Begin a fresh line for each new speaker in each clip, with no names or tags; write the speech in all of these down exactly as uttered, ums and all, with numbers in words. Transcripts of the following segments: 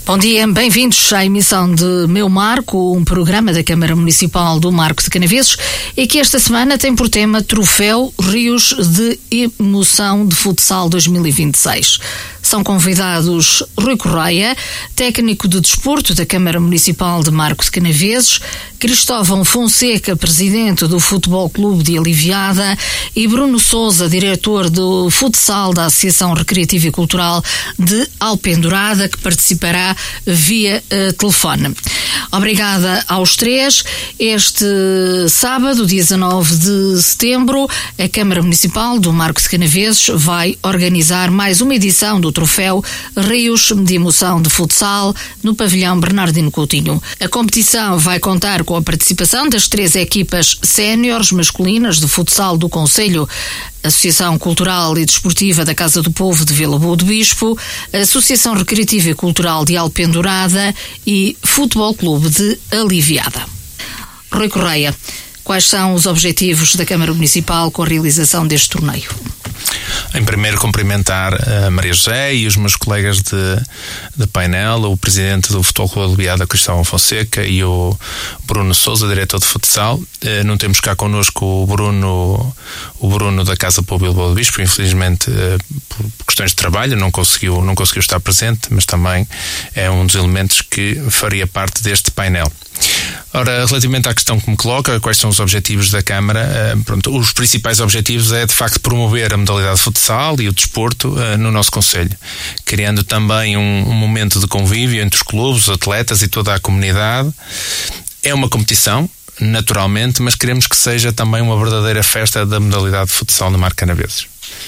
Bom dia, bem-vindos à emissão de Meu Marco, um programa da Câmara Municipal do Marco de Canaveses, e que esta semana tem por tema Troféu Rios de Emoção de Futsal dois mil e vinte e seis. São convidados Rui Correia, técnico de desporto da Câmara Municipal de Marco de Canaveses, Cristóvão Fonseca, presidente do Futebol Clube de Aliviada, e Bruno Sousa, diretor do futsal da Associação Recreativa e Cultural de Alpendurada, que participará via uh, telefone. Obrigada aos três. Este sábado, dia dezanove de setembro, a Câmara Municipal do Marco de Canaveses vai organizar mais uma edição do Troféu Rios de Emoção de Futsal no pavilhão Bernardino Coutinho. A competição vai contar com a participação das três equipas séniores masculinas de futsal do Conselho, Associação Cultural e Desportiva da Casa do Povo de Vila Boa do Bispo, Associação Recreativa e Cultural de Alpendurada e Futebol Clube de Aliviada. Rui Correia, quais são os objetivos da Câmara Municipal com a realização deste torneio?
Em primeiro, cumprimentar a Maria José e os meus colegas de, de painel, o presidente do Futebol Clube de Aliviada, Cristóvão Fonseca, e o Bruno Sousa, diretor de futsal. Não temos cá connosco o Bruno, o Bruno da Casa do Povo de Vila Boa do Bispo, infelizmente por questões de trabalho não conseguiu, não conseguiu estar presente, mas também é um dos elementos que faria parte deste painel. Ora, relativamente à questão que me coloca, quais são os objetivos da Câmara? Uh, pronto, os principais objetivos é, de facto, promover a modalidade de futsal e o desporto uh, no nosso concelho, criando também um, um momento de convívio entre os clubes, os atletas e toda a comunidade. É uma competição, naturalmente, mas queremos que seja também uma verdadeira festa da modalidade de futsal no Marco de Canaveses.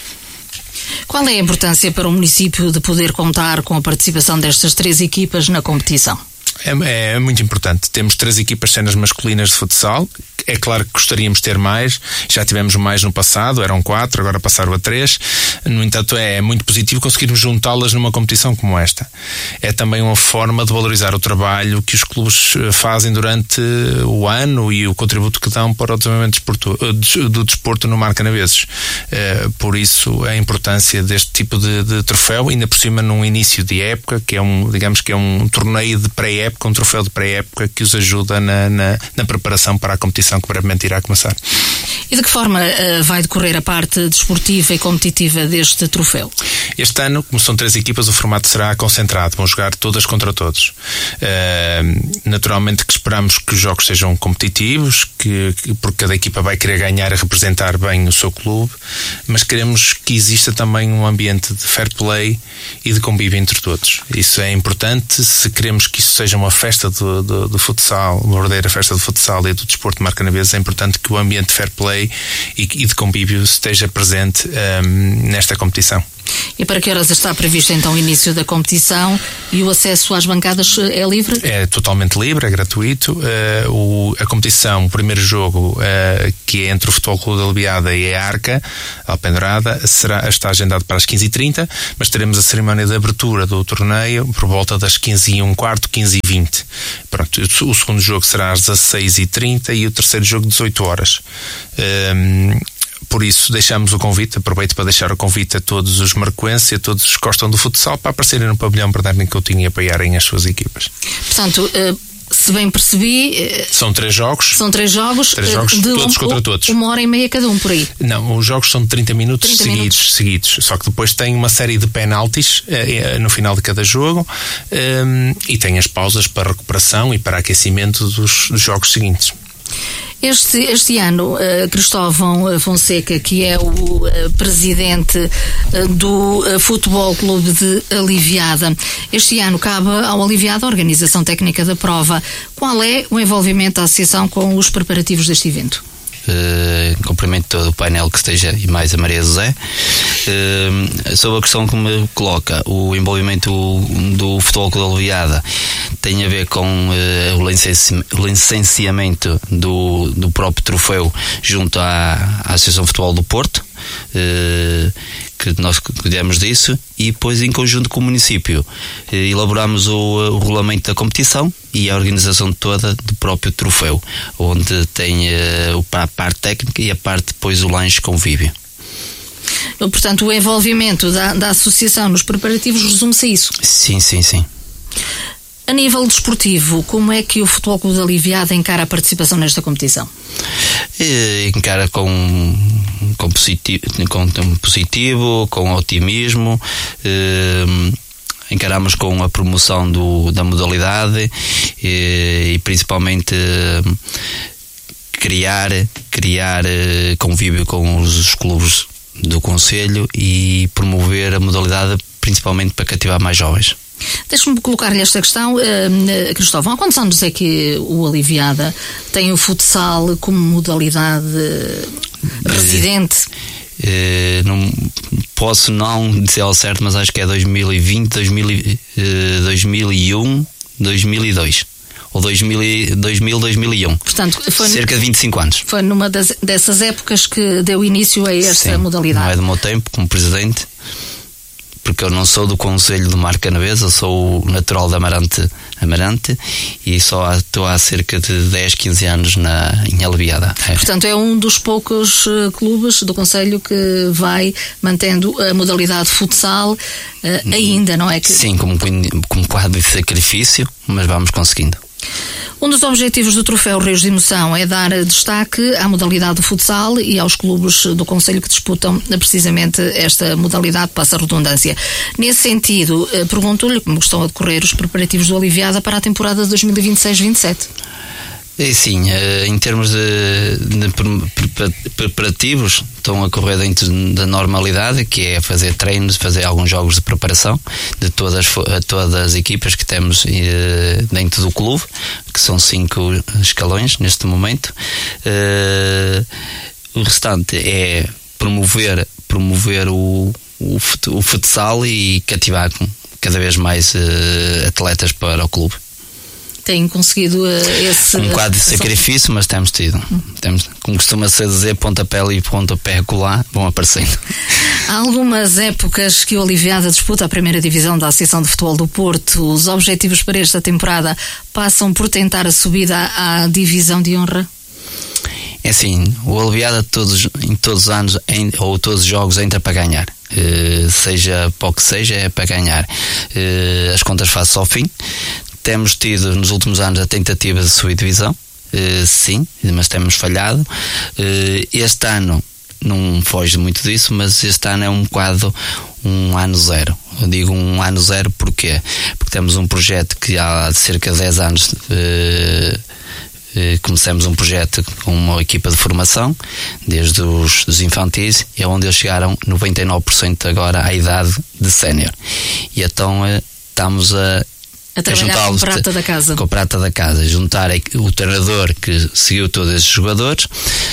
Qual é a importância para o município de poder contar com a participação destas três equipas na competição?
É, é muito importante. Temos três equipas séniores masculinas de futsal. É claro que gostaríamos de ter mais. Já tivemos mais no passado, eram quatro, agora passaram a três. No entanto, é muito positivo conseguirmos juntá-las numa competição como esta. É também uma forma de valorizar o trabalho que os clubes fazem durante o ano e o contributo que dão para o desenvolvimento do desporto no Marco de Canaveses. Por isso, a importância deste tipo de, de troféu, ainda por cima num início de época, que é um, digamos que é um torneio de pré-época, um troféu de pré-época que os ajuda na, na, na preparação para a competição que brevemente irá começar.
E de que forma uh, vai decorrer a parte desportiva e competitiva deste troféu?
Este ano, como são três equipas, o formato será concentrado. Vão jogar todas contra todos. Uh, naturalmente que esperamos que os jogos sejam competitivos, que, que, porque cada equipa vai querer ganhar e representar bem o seu clube, mas queremos que exista também um ambiente de fair play e de convívio entre todos. Isso é importante. Se queremos que isso seja uma festa do, do, do futsal, uma verdadeira festa do futsal e do desporto de Marco de Canaveses, é importante que o ambiente de fair play e, e de convívio esteja presente um, nesta competição.
E para que horas está previsto então o início da competição e o acesso às bancadas é livre?
É totalmente livre, é gratuito. Uh, o, a competição, o primeiro jogo, uh, que é entre o Futebol Clube de Aliviada e a Arca, a Alpendurada, será, está agendado para as quinze e trinta, mas teremos a cerimónia de abertura do torneio por volta das quinze e um quarto, quinze e vinte. Pronto, o, o segundo jogo será às dezasseis e trinta e o terceiro jogo dezoito horas. Um, Por isso, deixamos o convite, aproveito para deixar o convite a todos os marcoenses e a todos os que gostam do futsal para aparecerem no pavilhão Bernardino Coutinho e apoiarem as suas equipas.
Portanto, se bem percebi...
São três jogos.
São três jogos.
Três jogos,
de
todos
um,
contra todos.
Uma hora e meia cada um, por aí.
Não, os jogos são de trinta minutos,
trinta
seguidos,
minutos
seguidos. Só que depois tem uma série de penaltis eh, no final de cada jogo eh, e tem as pausas para recuperação e para aquecimento dos, dos jogos seguintes.
Este, este ano, uh, Cristóvão Fonseca, que é o uh, presidente uh, do uh, Futebol Clube de Aliviada, este ano cabe ao Aliviada a organização técnica da prova. Qual é o envolvimento da associação com os preparativos deste evento?
Uh, cumprimento todo o painel que esteja e mais a Maria José. Uh, sobre a questão que me coloca, o envolvimento do Futebol Clube de Aliviada tem a ver com uh, o, licenci o licenciamento do, do próprio troféu junto à, à Associação de Futebol do Porto, uh, que nós cuidamos disso, e depois em conjunto com o município uh, elaboramos o, o regulamento da competição e a organização toda do próprio troféu, onde tem uh, a parte técnica e a parte depois o lanche convívio.
Portanto, o envolvimento da, da associação nos preparativos resume-se a isso?
Sim, sim, sim.
A nível desportivo, como é que o Futebol Clube da Aliviada encara a participação nesta competição?
Encara com, com, positivo, com positivo, com otimismo. Eh, encaramos com a promoção do, da modalidade e, e principalmente criar, criar convívio com os clubes do Conselho e promover a modalidade principalmente para cativar mais jovens.
Deixe-me colocar-lhe esta questão, uh, Cristóvão, há quantos anos é que o Aliviada tem o futsal como modalidade residente?
Uh, não posso não dizer ao certo, mas acho que é dois mil e vinte, dois mil, uh, dois mil e um, dois mil e dois. Ou dois mil, dois mil, dois mil e um.
Portanto, foi
cerca de vinte e cinco anos.
Foi numa das, dessas épocas que deu início a esta
Sim,
modalidade.
Não é do meu tempo como presidente, porque eu não sou do Conselho do Mar Canavês, eu sou natural de Amarante, Amarante e só estou há cerca de dez, quinze anos na, em Aliviada. É.
Portanto, é um dos poucos uh, clubes do Conselho que vai mantendo a modalidade futsal uh, ainda, não é? Que...
Sim, como, como quadro de sacrifício, mas vamos conseguindo.
Um dos objetivos do Troféu Rios de Emoção é dar destaque à modalidade do futsal e aos clubes do Conselho que disputam precisamente esta modalidade, passa a redundância. Nesse sentido, pergunto-lhe como estão a decorrer os preparativos do Aliviada para a temporada de dois mil e vinte e seis vinte e sete.
Sim, em termos de, de preparativos, estão a correr dentro da normalidade, que é fazer treinos, fazer alguns jogos de preparação de todas, todas as equipas que temos dentro do clube, que são cinco escalões neste momento. O restante é promover, promover o, o, o futsal e cativar cada vez mais atletas para o clube.
Têm conseguido uh, esse...
Um quadro de sacrifício, mas temos tido. Hum. Temos, como costuma-se dizer, pontapé e pontapé colar vão aparecendo.
Há algumas épocas que o Aliviada disputa a primeira divisão da Associação de Futebol do Porto. Os objetivos para esta temporada passam por tentar a subida à, à divisão de honra?
É assim, o Aliviada todos, em todos os anos, em, ou todos os jogos, entra para ganhar. Uh, seja para o que seja, é para ganhar. Uh, as contas fazem ao fim. Temos tido nos últimos anos a tentativa de subir divisão, uh, sim, mas temos falhado. Uh, este ano não foge muito disso, mas este ano é um bocado um ano zero. Eu digo um ano zero porquê? Porque temos um projeto que há cerca de dez anos uh, uh, começamos um projeto com uma equipa de formação, desde os dos infantis, e é onde eles chegaram noventa e nove por cento agora à idade de sénior. E então uh, estamos a
A trabalhar com a prata da casa.
Com a prata da casa. Juntar o treinador que seguiu todos esses jogadores,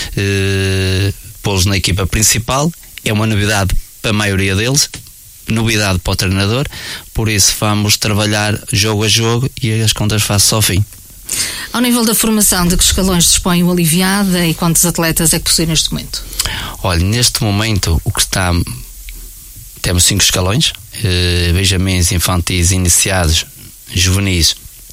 eh, pô-los na equipa principal. É uma novidade para a maioria deles, novidade para o treinador. Por isso vamos trabalhar jogo a jogo e as contas fazem ao fim.
Ao nível da formação, de que escalões dispõe o Aliviada e quantos atletas é que possui neste momento?
Olha, neste momento o que está... Temos cinco escalões, eh, benjamins, infantis, iniciados, juvenis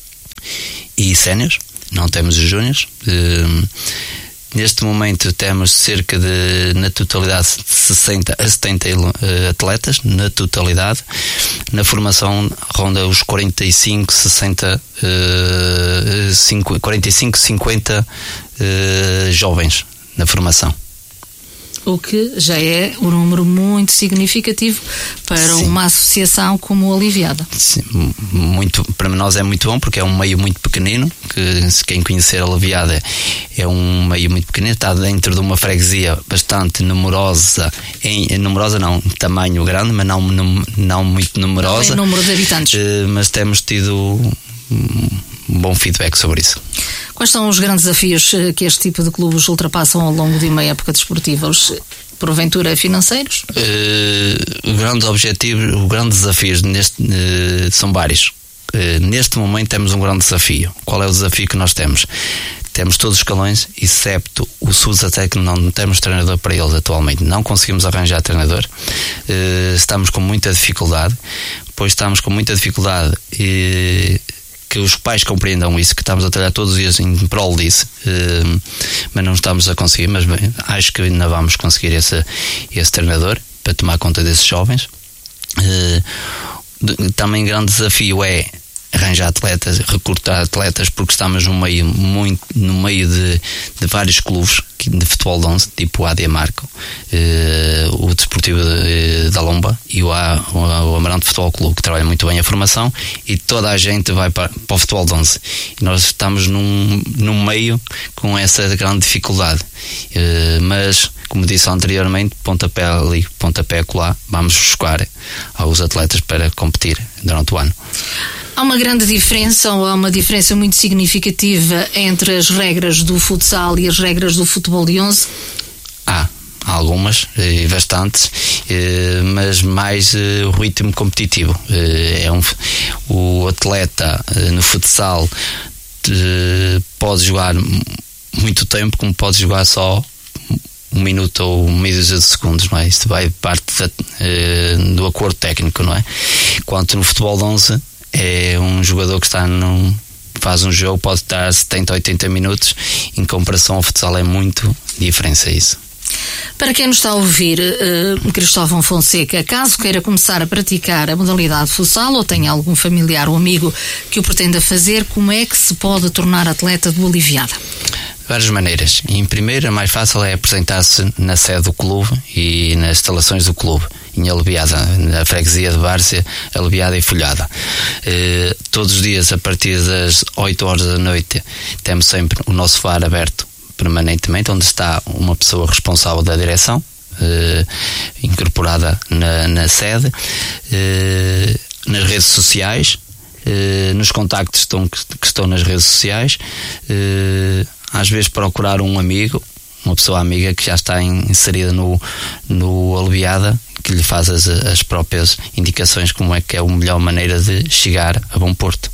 e séniores, não temos os júniores. Uh, neste momento temos cerca de, na totalidade, de sessenta a setenta uh, atletas, na totalidade. Na formação ronda os quarenta e cinco, sessenta, uh, cinco, quarenta e cinco, cinquenta uh, jovens na formação.
O que já é um número muito significativo para Sim. uma associação como a Aliviada.
Sim, muito, para nós é muito bom, porque é um meio muito pequenino, que se quem conhecer a Aliviada é um meio muito pequenino, está dentro de uma freguesia bastante numerosa, em, numerosa não, tamanho grande, mas não, não, não muito numerosa.
Não é número de habitantes.
Mas temos tido um bom feedback sobre isso.
Quais são os grandes desafios que este tipo de clubes ultrapassam ao longo de uma época desportiva? Os, porventura, financeiros?
Uh, o grande objetivo, os grandes desafios neste, uh, são vários. Uh, neste momento temos um grande desafio. Qual é o desafio que nós temos? Temos todos os escalões, excepto o sub dezessete, que não temos treinador para eles atualmente. Não conseguimos arranjar treinador. Uh, estamos com muita dificuldade. Pois estamos com muita dificuldade e que os pais compreendam isso, que estamos a trabalhar todos os dias em prol disso, uh, mas não estamos a conseguir, mas bem, acho que ainda vamos conseguir esse, esse treinador para tomar conta desses jovens. Uh, também grande desafio é arranjar atletas, recrutar atletas, porque estamos no meio, muito, no meio de, de vários clubes de futebol de onze, tipo o A D Marco, eh, o Desportivo de, da Lomba e o, a, o, o Amarante Futebol Clube, que trabalha muito bem a formação, e toda a gente vai para, para o futebol de onze. E nós estamos num, num meio com essa grande dificuldade. Eh, mas, como disse anteriormente, pontapé ali, pontapé acolá, vamos buscar alguns atletas para competir durante o ano.
Há uma grande diferença, ou há uma diferença muito significativa entre as regras do futsal e as regras do futebol de onze?
Há, há algumas, e bastantes, mas mais o ritmo competitivo. É um, o atleta no futsal pode jogar muito tempo, como pode jogar só um minuto ou meia dúzia de segundos, não é? Isto vai parte da, do acordo técnico, não é? Quanto no futebol de onze, é um jogador que está num, faz um jogo, pode estar setenta, oitenta minutos, em comparação ao futsal é muito diferença isso.
Para quem nos está a ouvir, uh, Cristóvão Fonseca, caso queira começar a praticar a modalidade futsal ou tenha algum familiar ou amigo que o pretenda fazer, como é que se pode tornar atleta do Aliviada?
Várias maneiras. Em primeiro, a mais fácil é apresentar-se na sede do clube e nas instalações do clube, em Aliviada, na freguesia de Várzea, Aliviada e Folhada. Eh, todos os dias, a partir das oito horas da noite, temos sempre o nosso bar aberto permanentemente, onde está uma pessoa responsável da direção, eh, incorporada na, na sede, eh, nas redes sociais, eh, nos contactos estão, que, que estão nas redes sociais, eh, às vezes procurar um amigo, uma pessoa amiga que já está inserida no, no Aliviada, que lhe faz as, as próprias indicações como é que é a melhor maneira de chegar a bom porto.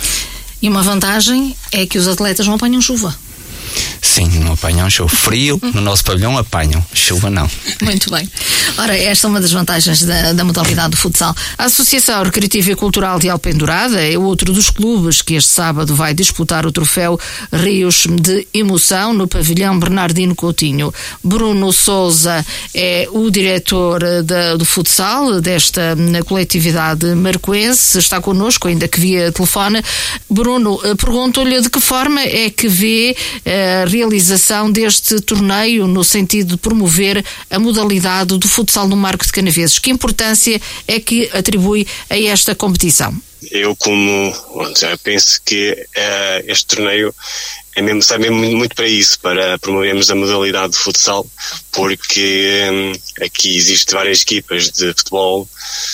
E uma vantagem é que os atletas não apanham chuva.
Sim, não apanham chuva. Frio, no nosso pavilhão apanham, chuva não.
Muito bem. Ora, esta é uma das vantagens da, da modalidade do futsal. A Associação Recreativa e Cultural de Alpendurada é outro dos clubes que este sábado vai disputar o troféu Rios de Emoção no pavilhão Bernardino Coutinho. Bruno Sousa é o diretor da, do futsal desta coletividade marcoense, está connosco, ainda que via telefone. Bruno, pergunto-lhe de que forma é que vê a realização deste torneio no sentido de promover a modalidade do futsal no Marco de Canaveses. Que importância é que atribui a esta competição?
Eu, como já penso que uh, este torneio é mesmo, serve mesmo muito para isso, para promovermos a modalidade de futsal, porque um, aqui existem várias equipas de futebol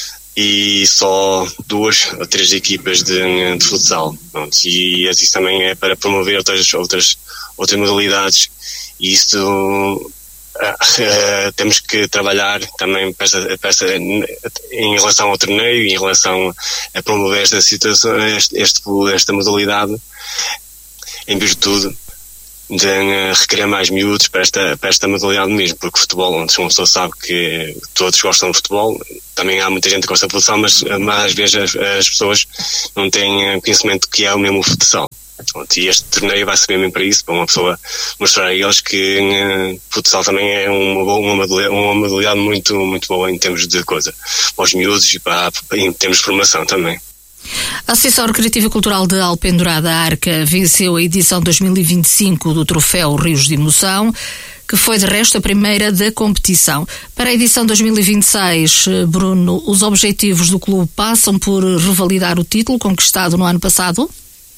e só duas ou três equipas de, de futsal. Pronto, e isso também é para promover outras, outras, outras modalidades. E isto uh, uh, temos que trabalhar também para essa, para essa, em relação ao torneio, em relação a promover esta situação, este, este, esta modalidade, em virtude de uh, requerer mais miúdos para esta, para esta modalidade mesmo, porque o futebol, onde uma pessoa sabe que todos gostam de futebol, também há muita gente que gosta de futsal, mas, mas às vezes as, as pessoas não têm conhecimento do que é o mesmo futsal. E este torneio vai servir mesmo para isso, para uma pessoa mostrar a eles que uh, futsal também é uma, uma, modalidade, uma modalidade muito, muito boa em termos de coisa, para os miúdos e para, em termos de formação também.
A Associação Recreativa e Cultural de Alpendurada Arca venceu a edição dois mil e vinte e cinco do troféu Rios de Emoção, que foi de resto a primeira da competição. Para a edição dois mil e vinte e seis, Bruno, os objetivos do clube passam por revalidar o título conquistado no ano passado?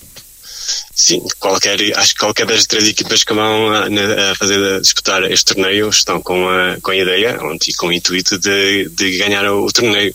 Sim, qualquer, acho que qualquer das três equipas que vão a, a fazer a disputar este torneio estão com a, com a ideia e com o intuito de, de ganhar o, o torneio.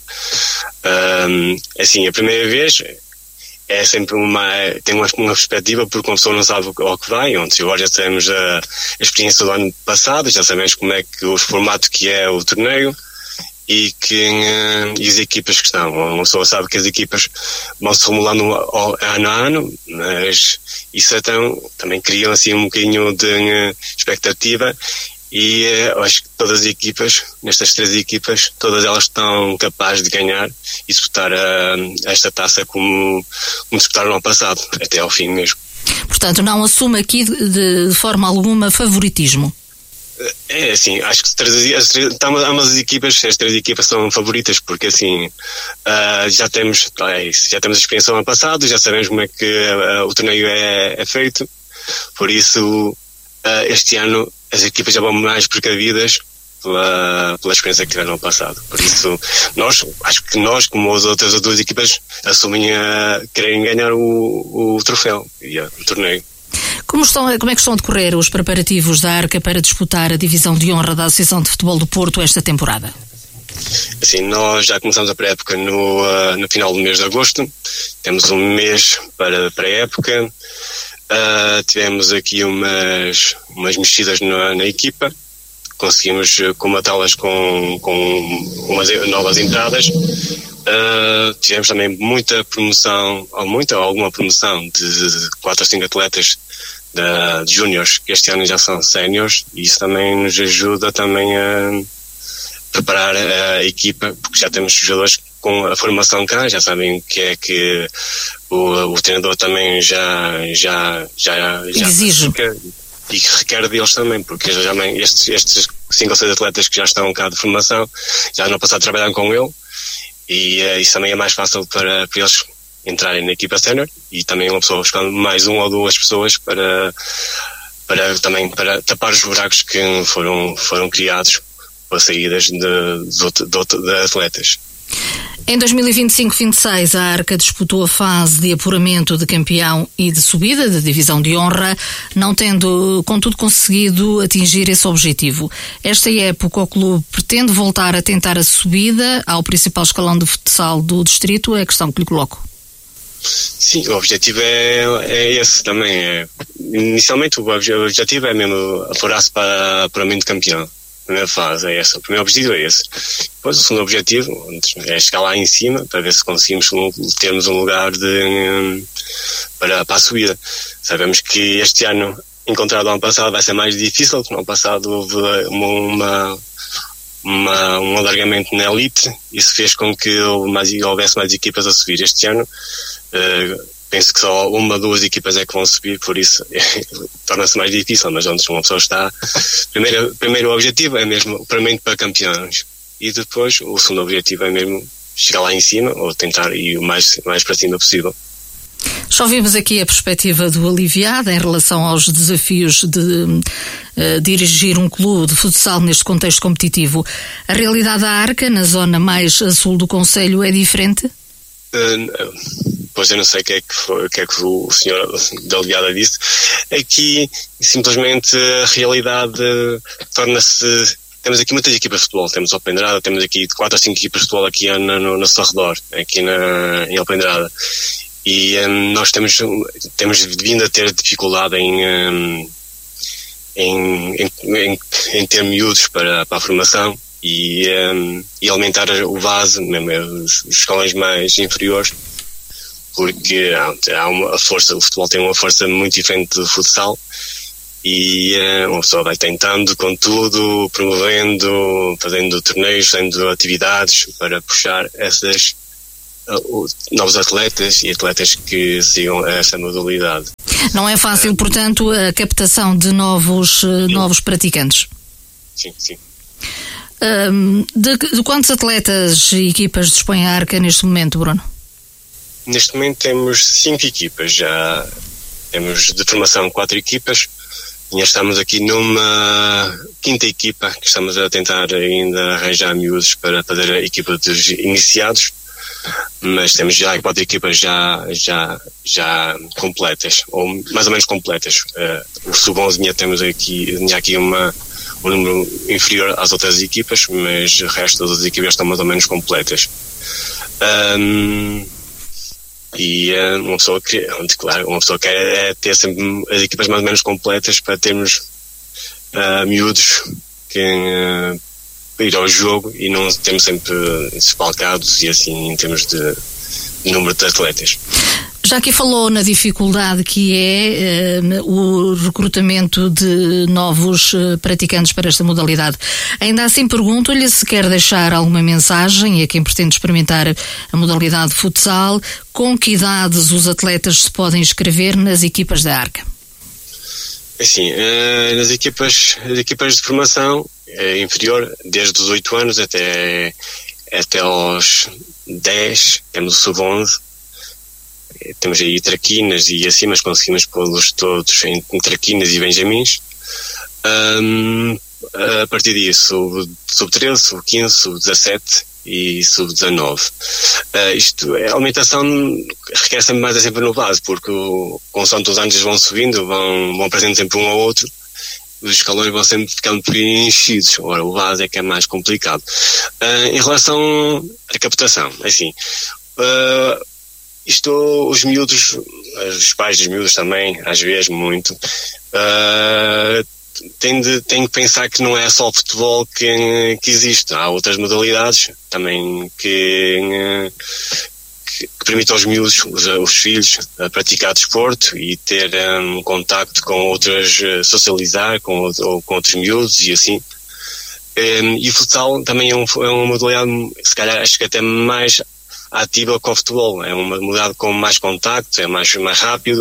Um, assim, a primeira vez é sempre uma, tem uma, uma perspectiva, porque uma pessoa não sabe ao que vai, onde agora já temos a, a experiência do ano passado, já sabemos como é que o formato que é o torneio e que uh, e as equipas que estão. Uma pessoa sabe que as equipas vão se remolando ano a ano, mas isso então, também cria assim um bocadinho de uh, expectativa. E uh, acho que todas as equipas, nestas três equipas, todas elas estão capazes de ganhar e disputar uh, esta taça como, como disputaram no ano passado, até ao fim mesmo.
Portanto, não assume aqui de, de forma alguma favoritismo?
É assim, acho que as, ambas as equipas, as três equipas são favoritas, porque assim, uh, já temos é isso, já temos a experiência do ano passado, já sabemos como é que uh, o torneio é, é feito, por isso uh, este ano as equipas já vão mais precavidas pela, pela experiência que tiveram no passado. Por isso, nós, acho que nós, como as outras duas equipas, assumem a quererem ganhar o, o troféu e uh, o torneio.
Como, estão, como é que estão a decorrer os preparativos da Arca para disputar a divisão de honra da Associação de Futebol do Porto esta temporada?
Assim, nós já começamos a pré-época no, uh, no final do mês de agosto. Temos um mês para a pré-época. Uh, tivemos aqui umas, umas mexidas na, na equipa. Conseguimos comatá-las com, com umas novas entradas. Uh, tivemos também muita promoção, ou muita ou alguma promoção de quatro ou cinco atletas da, de júniores, que este ano já são séniores, e isso também nos ajuda também a preparar a equipa, porque já temos jogadores com a formação cá, já sabem o que é que o, o treinador também já, já, já, já
exige.
E que requer deles também, porque já, já, estes, estes cinco ou seis atletas que já estão cá de formação, já no passado trabalharam com ele, e uh, isso também é mais fácil para, para eles entrarem na equipa sénior, e também uma pessoa buscando mais uma ou duas pessoas para, para também para tapar os buracos que foram, foram criados por saídas de, de, de, de atletas.
Em dois mil e vinte e cinco vinte e seis, a Arca disputou a fase de apuramento de campeão e de subida da divisão de honra, não tendo, contudo, conseguido atingir esse objetivo. Esta época, o clube pretende voltar a tentar a subida ao principal escalão de futsal do distrito? É a questão que lhe coloco.
Sim, o objetivo é, é esse também. É, inicialmente, o objetivo é mesmo apurar-se para apuramento de campeão. A primeira fase é essa, o primeiro objetivo é esse. Depois o segundo objetivo é chegar lá em cima para ver se conseguimos termos um lugar de, para, para a subida. Sabemos que este ano, encontrado ano passado, vai ser mais difícil, porque no ano passado houve uma, uma, um alargamento na elite, isso fez com que mais, houvesse mais equipas a subir. Este ano uh, penso que só uma ou duas equipas é que vão subir, por isso torna-se mais difícil, mas onde uma pessoa está, primeiro, primeiro objetivo é mesmo o apuramento para campeões, e depois o segundo objetivo é mesmo chegar lá em cima ou tentar ir o mais, mais para cima possível.
Já ouvimos aqui a perspectiva do aliviado em relação aos desafios de uh, dirigir um clube de futsal neste contexto competitivo. A realidade da Arca, na zona mais a sul do concelho, é diferente?
Uh, pois eu não sei o que é que, foi, o, que, é que o senhor da aliviada disse. Aqui, simplesmente, a realidade torna-se... Temos aqui muitas equipas de futebol, temos Alpendrada, temos aqui quatro ou cinco equipas de futebol aqui no, no, no seu redor, aqui na, em Alpendrada. E um, nós temos, temos vindo a ter dificuldade em, um, em, em, em, em ter miúdos para, para a formação e, um, e alimentar o base, mesmo os, os escalões mais inferiores, porque há, há uma força, o futebol tem uma força muito diferente do futsal. E uh, uma pessoa vai tentando com tudo, promovendo, fazendo torneios, fazendo atividades para puxar essas uh, novos atletas e atletas que sigam essa modalidade.
Não é fácil, uh, portanto, a captação de novos, uh, novos praticantes?
Sim, sim.
Uh, de, de quantos atletas e equipas dispõe a Arca neste momento, Bruno?
Neste momento temos cinco equipas, já temos de formação quatro equipas. E estamos aqui numa quinta equipa que estamos a tentar ainda arranjar miúdos para fazer a equipa dos iniciados, mas temos já quatro equipas já, já, já completas, ou mais ou menos completas. Uh, o sub onze temos aqui, tinha aqui uma, um número inferior às outras equipas, mas o resto das equipas estão mais ou menos completas. Um, E uh, uma pessoa que, claro, uma pessoa quer é ter sempre as equipas mais ou menos completas para termos uh, miúdos que uh, ir ao jogo e não termos sempre desfalcados e assim em termos de, de número de atletas.
Já aqui falou na dificuldade que é uh, o recrutamento de novos uh, praticantes para esta modalidade. Ainda assim, pergunto-lhe se quer deixar alguma mensagem a quem pretende experimentar a modalidade de futsal, com que idades os atletas se podem inscrever nas equipas da Arca?
Assim, nas equipas, as equipas de formação inferior, desde os oito anos até, até aos dez, temos o sub onze, temos aí traquinas e assim, mas conseguimos pô-los todos em traquinas e benjamins. Um, a partir disso, sub treze, sub quinze, sub dezassete e sub dezanove. Uh, isto, a alimentação requer sempre mais, é sempre no base, porque o, consoante os anos vão subindo, vão, vão aparecendo sempre um ao outro, os escalões vão sempre ficando preenchidos. Ora, o base é que é mais complicado. Uh, em relação à captação, assim, uh, isto, os miúdos, os pais dos miúdos também, às vezes muito, uh, Tem, de, tem que pensar que não é só o futebol que, que existe. Há outras modalidades também que, que, que permitem aos miúdos, os, os filhos, a praticar desporto e ter um contacto com outras, socializar com, ou, com outros miúdos e assim. Um, e o futsal também é, um, é uma modalidade, se calhar, acho que até mais ativa que o futebol. É uma modalidade com mais contacto, é mais, mais rápido.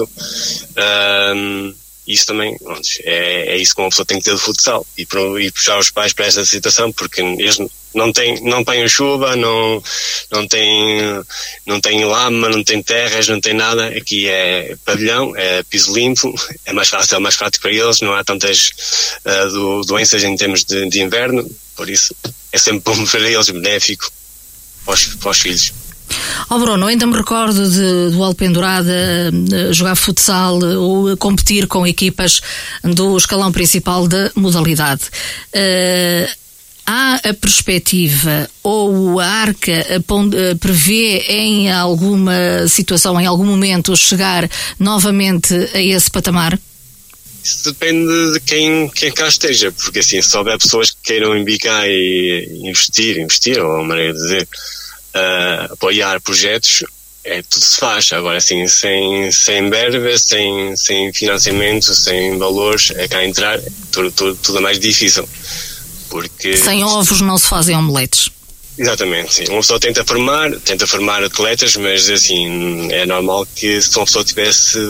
Um, Isso também, é, é isso que uma pessoa tem que ter do futsal e, e puxar os pais para essa situação, porque eles não têm, não têm chuva, não, não têm, não têm lama, não têm terras, não têm nada. Aqui é pavilhão, é piso limpo, é mais fácil, é mais prático para eles, não há tantas uh, do, doenças em termos de, de inverno, por isso é sempre bom para eles, benéfico para os, para os filhos.
Oh Bruno, ainda me recordo de, do Alpendurada uh, jogar futsal ou uh, competir com equipas do escalão principal da modalidade. Uh, há a perspectiva ou a Arca uh, prevê em alguma situação, em algum momento, chegar novamente a esse patamar?
Isso depende de quem, quem cá esteja, porque assim, se houver pessoas que queiram embicar e investir, investir, ou uma maneira de dizer, Uh, apoiar projetos, é, tudo se faz. Agora assim, sem, sem verba, sem, sem financiamento, sem valores, é cá entrar, tudo, tudo, tudo é mais difícil. Porque,
sem ovos não se fazem omeletes.
Exatamente, sim. Uma pessoa tenta formar, tenta formar atletas, mas assim, é normal que se uma pessoa tivesse